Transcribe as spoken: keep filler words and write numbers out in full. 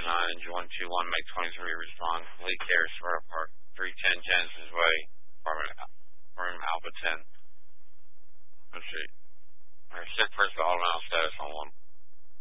nine, engine one two one, make twenty-three, respond. Lee Care, Sparrow Park, three ten Genesis Way, apartment, apartment Alpha ten. Let's see. Alright, sick first automatic status on one.